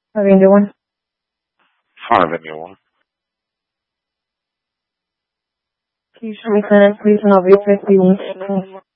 Avenue 1. 5 Avenue 1. Can you show me tenant, please, and I'll be 51.